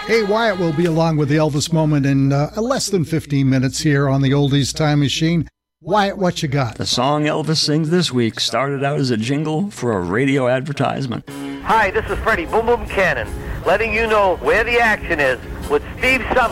Hey, Wyatt will be along with the Elvis Moment in less than 15 minutes here on the Oldies Time Machine. Wyatt, what you got? The song Elvis sings this week started out as a jingle for a radio advertisement. Hi, this is Freddie Boom Boom Cannon, letting you know where the action is with Steve Summer.